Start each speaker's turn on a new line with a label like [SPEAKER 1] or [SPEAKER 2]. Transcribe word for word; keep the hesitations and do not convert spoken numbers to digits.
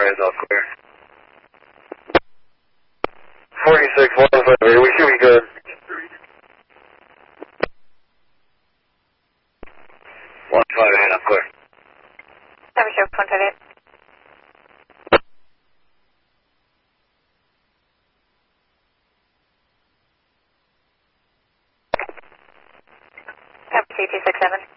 [SPEAKER 1] is all clear. forty-six, one five eight, we should be good. one five eight, I'm clear.
[SPEAKER 2] Seven sure, one five eight. Seven two two six seven.